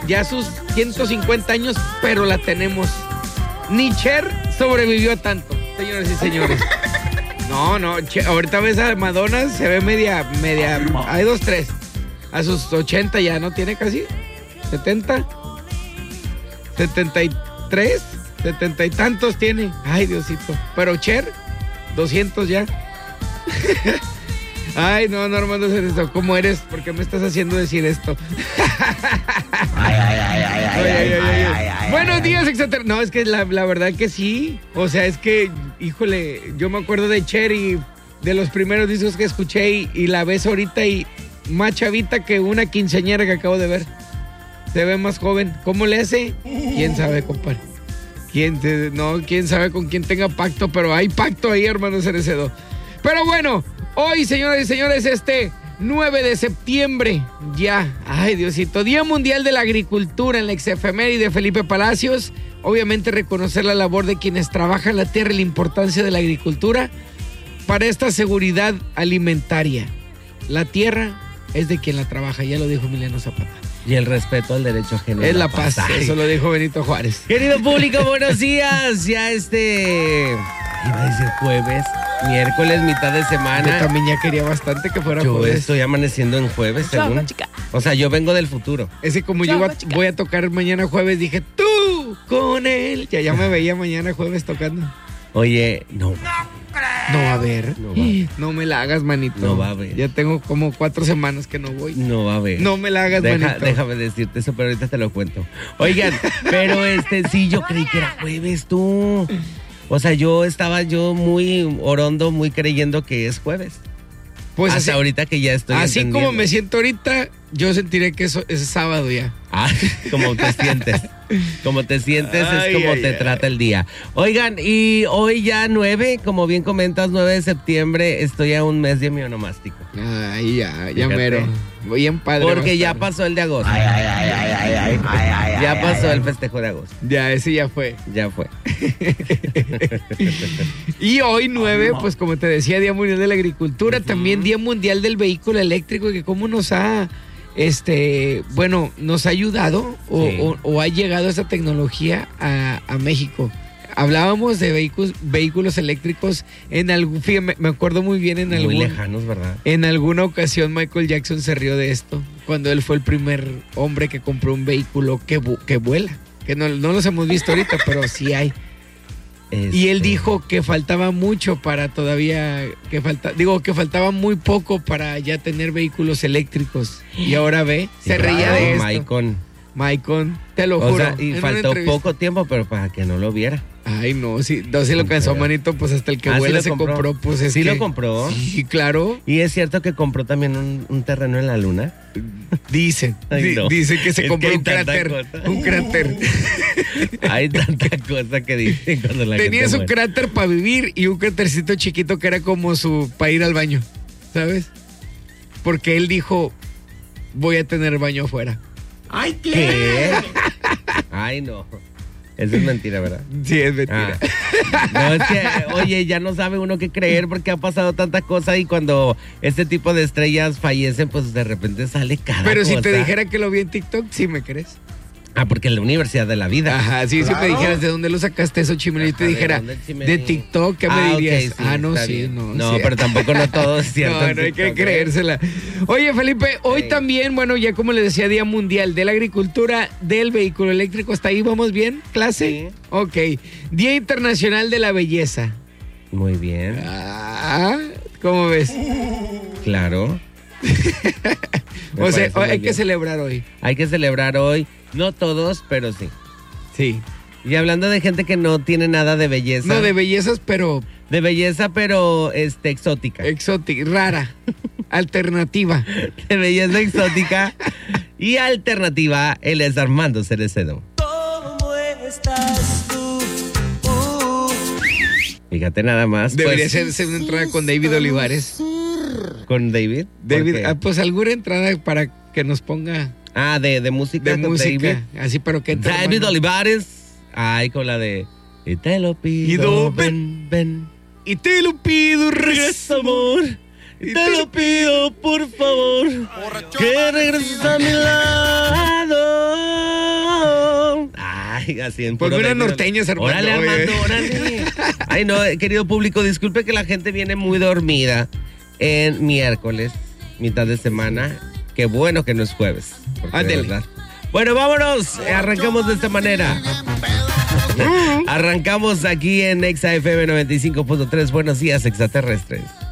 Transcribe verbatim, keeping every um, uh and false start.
ya sus ciento cincuenta años, pero la tenemos. Ni Cher sobrevivió a tanto, señores y señores. No, no, Cher, ahorita ves a Madonna, se ve media, media, hay dos, tres. A sus ochenta ya, ¿no? Tiene casi setenta, setenta y tres, setenta y tantos tiene. Ay, Diosito. Pero Cher, doscientos ya. Ay, no, no, Armando, ¿cómo eres? ¿Por qué me estás haciendo decir esto? Ay, ay, ay, ay, ay, ay, ay, ay, ay, ay. Buenos días, etcétera. No, es que la, la verdad que sí. O sea, es que, híjole, yo me acuerdo de Cher y de los primeros discos que escuché y, y la ves ahorita y más chavita que una quinceañera que acabo de ver. Se ve más joven. ¿Cómo le hace? ¿Quién sabe, compadre? ¿Quién te, no, quién sabe con quién tenga pacto, pero hay pacto ahí, hermano Cerecedo. Pero bueno, hoy, señoras y señores, este nueve de septiembre, ya, ay, Diosito, Día Mundial de la Agricultura en la exefeméride de Felipe Palacios. Obviamente reconocer la labor de quienes trabajan la tierra y la importancia de la agricultura para esta seguridad alimentaria. La tierra es de quien la trabaja, ya lo dijo Emiliano Zapata. Y el respeto al derecho ajeno. Es la paz, paz. Eso lo dijo Benito Juárez. Querido público, buenos días. Ya este... iba a decir jueves, miércoles, mitad de semana. Yo también ya quería bastante que fuera yo jueves. Yo estoy amaneciendo en jueves, según. Chau, chica. O sea, yo vengo del futuro. Ese como Chau, yo va, voy a tocar mañana jueves, dije, tú con él. Ya ya me veía mañana jueves tocando. Oye, no. No va a haber. No, va a haber. No me la hagas, manito. No va a haber. Ya tengo como cuatro semanas que no voy. No va a haber. No me la hagas, Deja, manito. Déjame decirte eso, pero ahorita te lo cuento. Oigan, pero este, sí, yo creí que era jueves, tú. O sea, yo estaba yo muy orondo, muy creyendo que es jueves. Pues hasta así, ahorita que ya estoy Así entendiendo. como me siento ahorita, yo sentiré que eso es sábado ya. Ah, como te sientes. Como te sientes ay, es como ay, te ay. trata el día. Oigan, y hoy ya nueve, como bien comentas, nueve de septiembre, estoy a un mes de mi onomástico. Ay, ya, ya Fíjate. mero. Voy en padre. Porque ya pasó el de agosto. Ay, ay, ay, ay, ay, ay, ay, ay, Ya ay, pasó ay, el festejo de agosto. Ya, ese ya fue. Ya fue. Y hoy nueve, pues como te decía, Día Mundial de la Agricultura, uh-huh. También Día Mundial del Vehículo Eléctrico, que cómo nos ha, este, bueno, nos ha ayudado o, sí. o, o ha llegado esa tecnología a, a México. Hablábamos de vehículos, vehículos eléctricos en algún, fíjate, me acuerdo muy bien en algún, muy lejanos, ¿verdad? En alguna ocasión Michael Jackson se rió de esto, cuando él fue el primer hombre que compró un vehículo que, que vuela, que no, no los hemos visto ahorita, pero sí hay. Este... Y él dijo que faltaba mucho para todavía, que falta, digo que faltaba muy poco para ya tener vehículos eléctricos. Y ahora ve, sí, se claro, reía de esto. Maicon. Maicon, te lo o juro. Sea, y faltó poco tiempo, pero para que no lo viera. Ay, no, sí, no se lo cansó, manito, pues hasta el que ah, vuela ¿sí se compró? compró, pues es ¿Sí que... lo compró? Sí, claro. ¿Y es cierto que compró también un, un terreno en la luna? Dicen, Ay, no. dicen que se es compró que un cráter, cosa. un cráter. Hay tanta cosa que dicen cuando la Tenía gente su muere. cráter para vivir y un crátercito chiquito que era como su, para ir al baño, ¿sabes? Porque él dijo, voy a tener baño afuera. ¡Ay, qué! ¿Qué? Ay, no. Eso es mentira, ¿verdad? Sí, es mentira. Ah. No, es que, oye, ya no sabe uno qué creer porque ha pasado tanta cosa y cuando este tipo de estrellas fallecen, pues de repente sale cada Pero cosa. si te dijera que lo vi en TikTok, ¿sí me crees? Ah, porque en la Universidad de la Vida. Ajá, sí, claro. Si me dijeras de dónde lo sacaste eso, Chimeno, y te dijera de, de TikTok, ¿qué ah, me dirías? Okay, sí, ah, no, sí, bien. no. No, sí. pero tampoco no todo es cierto. No, no hay que creérsela. Oye, Felipe, hoy sí. También, bueno, ya como le decía, Día Mundial de la Agricultura, del Vehículo Eléctrico. ¿Hasta ahí vamos bien, clase? Sí. Ok. Día Internacional de la Belleza. Muy bien. Ah, ¿cómo ves? Claro. O sea, hay que celebrar hoy. Hay que celebrar hoy. No todos, pero sí. Sí. Y hablando de gente que no tiene nada de belleza. No, de bellezas, pero... De belleza, pero este, exótica. Exótica, rara. Alternativa. De belleza exótica y alternativa, él es Armando Cerecedo. ¿Cómo estás tú? Uh. Fíjate nada más. Debería pues, ser, ser una entrada con David Olivares. ¿Con David? David, ah, pues alguna entrada para que nos ponga... Ah, de, de música. De música, David. así, pero que... David hermano. Olivares. Ay, con la de... Y te lo pido, pido, ven, ven. Y te lo pido, regresa, amor. Y, y te, te lo pido, por favor. Que regreses a mi lado. Ay, así en Ponme puro unos de- norteños, Armando. Órale, oye. Armando, órale. Ay, no, eh, querido público, disculpe que la gente viene muy dormida en miércoles, mitad de semana. Qué bueno que no es jueves. porque de Ándele. verdad. Bueno, vámonos. Eh, Arrancamos de esta manera. Arrancamos aquí en Exa F M noventa y cinco punto tres. Buenos días, extraterrestres.